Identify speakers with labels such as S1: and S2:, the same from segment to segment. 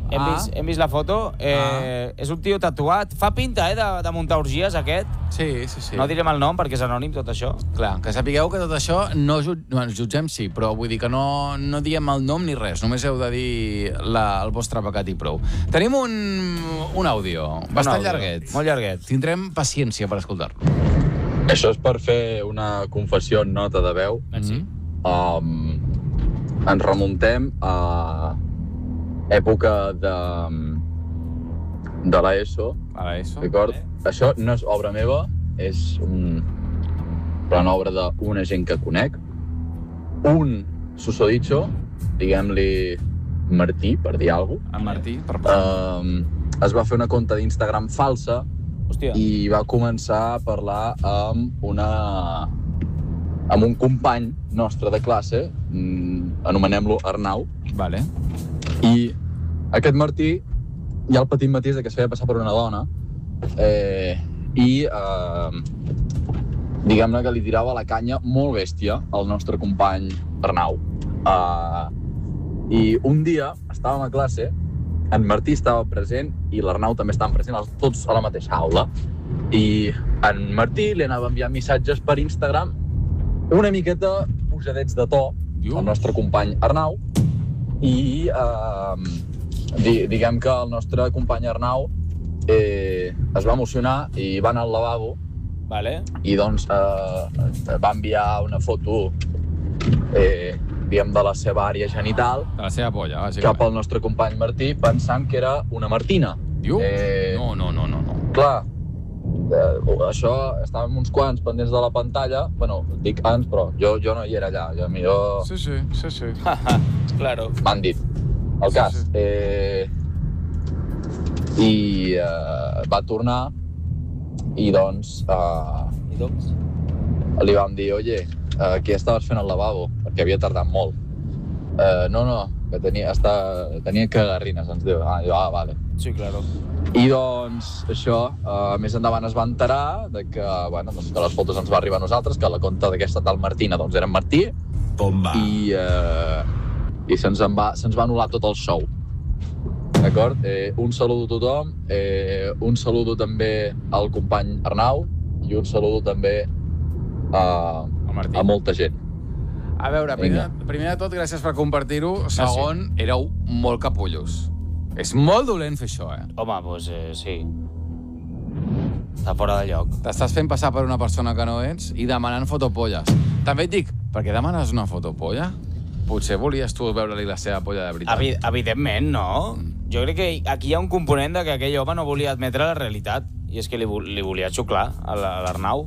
S1: Hem vist la foto. És un tio tatuat. Fa pinta, de muntar orgies, aquest.
S2: Sí.
S1: No direm el nom perquè és anònim, tot això.
S2: Clar, que sapigueu que tot això no ens jutgem, sí, però vull dir que no diem el nom ni res, només heu de dir el vostre pecat i prou. Tenim un àudio bastant llarguet.
S1: Molt llarguet.
S2: Tindrem paciència per escoltar-lo.
S3: Això és per fer una confessió en nota de veu.
S1: Sí.
S3: Ens remuntem a època de l'ESO.
S2: A l'ESO.
S3: D'acord? Això no és obra meva, és una obra d'una gent que conec. Un susodicho, diguem-li Martí, per dir alguna cosa.
S2: En Martí, per
S3: es va fer una compte d'Instagram falsa.
S1: Hòstia.
S3: I va començar a parlar amb un company nostre de classe, anomenem-lo Arnau.
S2: Vale.
S3: I aquest Martí, hi ha el petit matís que es feia passar per una dona, diguem-ne que li tirava la canya molt bèstia al nostre company Arnau. I un dia estàvem a classe, en Martí estava present i l'Arnau també estaven presents, tots a la mateixa aula. I en Martí li anava enviant missatges per Instagram una miqueta pujadets de to al nostre company Arnau. I diguem que el nostre company Arnau es va emocionar i va anar al lavabo.
S1: Vale.
S3: I doncs va enviar una foto diguem, de la seva àrea genital,
S2: de la seva polla, bàsicament,
S3: cap al nostre company Martí, pensant que era una Martina.
S2: Diu? No.
S3: Clar, això, estàvem uns quants pendents de la pantalla, bueno, dic ans, però jo no hi era allà,
S2: Sí.
S1: Claro.
S3: M'han dit. El cas. I va tornar i doncs li vam dir, oye, què estaves fent al lavabo? Perquè havia tardat molt. No, que tenia cagarrines, ens diu. Vale.
S1: Sí, claro.
S3: I doncs això, més endavant es va enterar de que, bueno, doncs que les fotos ens va arribar a nosaltres, que la compte d'aquesta tal Martina doncs era en Martí.
S4: Bomba.
S3: I se'ns va anul·lar tot el show. D'acord? Un saludo a tothom, un saludo també al company Arnau i un saludo també a molta gent.
S2: A veure, primer de tot, gràcies per compartir-ho. Segon, éreu molt capullos. És molt dolent fer això,
S1: Home, doncs sí. Està fora de lloc.
S2: T'estàs fent passar per una persona que no ets i demanant fotopolles. També et dic, per què demanes una fotopolla? Potser volies tu veure-li la seva polla de veritat.
S1: Evidentment, no. Jo crec que aquí hi ha un component de que aquell home no volia admetre la realitat. I és que li volia xuclar a l'Arnau.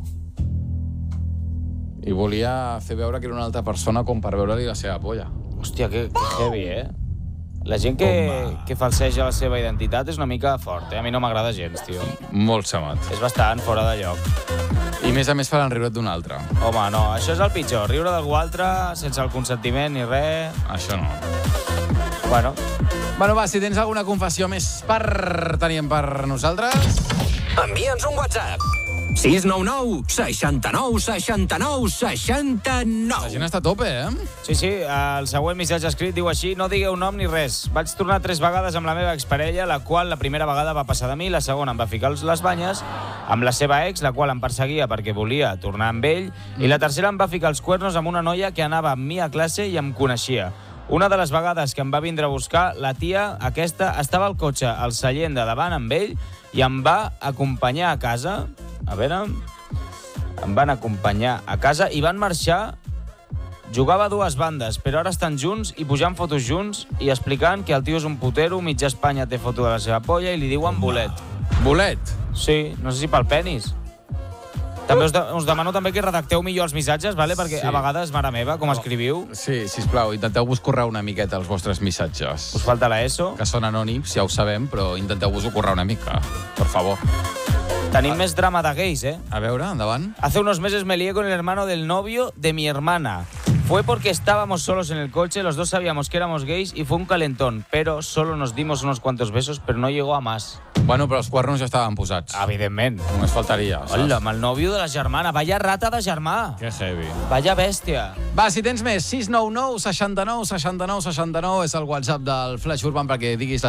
S2: I volia fer veure que era una altra persona com per veure-li la seva polla.
S1: Hòstia, que heavy, La gent que falseja la seva identitat és una mica fort, A mi no m'agrada gens, tio.
S2: Molt xamat.
S1: És bastant fora de lloc.
S2: I a més faran riure't d'un altre.
S1: Home, no, això és el pitjor. Riure d'algú altre sense el consentiment ni res.
S2: Això no.
S1: Bueno,
S2: va, si tens alguna confessió més per tenir per nosaltres...
S4: Envia'ns un WhatsApp. 699 69 69 69.
S2: La gent està a tope,
S1: Sí, el següent missatge escrit diu així: no digueu nom ni res. Vaig tornar 3 vegades amb la meva exparella, la qual la primera vegada va passar de mi, la segona em va ficar les banyes, amb la seva ex, la qual em perseguia perquè volia tornar amb ell, i la tercera em va ficar els cuernos amb una noia que anava amb mi a classe i em coneixia. Una de les vegades que em va vindre a buscar, la tia aquesta estava al cotxe al seient de davant amb ell i em va acompanyar a casa. A veure... Em van acompanyar a casa i van marxar. Jugava a 2 bandes, però ara estan junts i pujant fotos junts i explicant que el tio és un putero, mitja Espanya té foto de la seva polla i li diuen bolet.
S2: Bolet?
S1: Sí, no sé si pel penis. També us demano també que redacteu millor els missatges, vale? Perquè a vegades, mare meva, com escriviu...
S2: Sí, sisplau, intenteu-vos currar una miqueta els vostres missatges.
S1: Us falta la ESO?
S2: Que són anònims, ja ho sabem, però intenteu-vos-ho currar una mica, per favor.
S1: Tenim més drama de gais,
S2: A veure, endavant.
S1: Hace unos meses me lié con el hermano del novio de mi hermana. Fue porque estábamos solos en el coche, los dos sabíamos que éramos gays y fue un calentón, pero solo nos dimos unos cuantos besos, pero no llegó a más.
S2: Bueno, però els cuernos ja estaven posats.
S1: Evidentment.
S2: Només faltaria, saps?
S1: Hola, amb el nòvio de la germana. Vaya rata de germà.
S2: Que heavy.
S1: Vaya bèstia.
S2: Va, si tens més, 699 69 69 69 és el WhatsApp del Flash Urban perquè diguis la